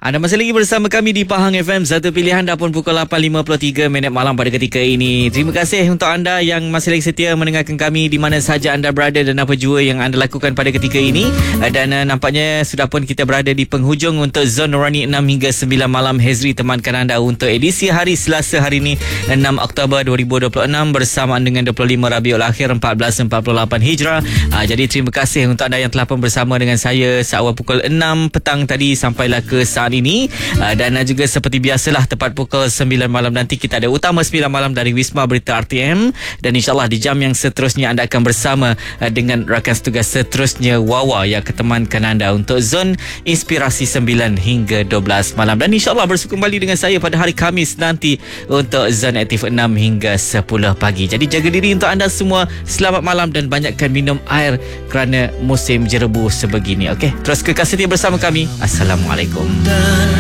Anda masih lagi bersama kami di Pahang FM, satu pilihan dah pun pukul 8.53 malam pada ketika ini. Terima kasih untuk anda yang masih lagi setia mendengarkan kami di mana sahaja anda berada dan apa jua yang anda lakukan pada ketika ini. Dan nampaknya sudah pun kita berada di penghujung untuk Zon Nurani 6 hingga 9 malam. Hezri temankan anda untuk edisi hari Selasa hari ini 6 Oktober 2026 bersamaan dengan 25 Rabiul Akhir 1448 Hijrah. Jadi terima kasih untuk anda yang telah pun bersama dengan saya seawal pukul 6 petang tadi sampailah ke saat ini. Dan juga seperti biasalah tepat pukul 9 malam nanti kita ada Utama 9 malam dari Wisma Berita RTM. Dan insyaAllah di jam yang seterusnya anda akan bersama dengan rakan tugas seterusnya Wawa yang ketemankan anda untuk Zon Inspirasi 9 hingga 12 malam. Dan insyaAllah bersua kembali dengan saya pada hari Khamis nanti untuk Zon Aktif 6 hingga 10 pagi. Jadi jaga diri untuk anda semua. Selamat malam dan banyakkan minum air kerana musim jerebu sebegini. Okey, terus kekal setia bersama kami. Assalamualaikum.